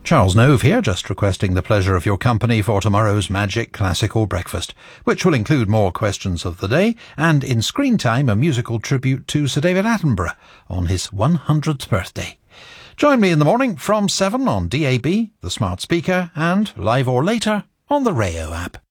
Charles Nove here, just requesting the pleasure of your company for tomorrow's Magic Classical Breakfast, which will include more questions of the day and, in screen time, a musical tribute to Sir David Attenborough on his 100th birthday. Join me in the morning from 7 on DAB, the smart speaker, and live or later on the Rayo app.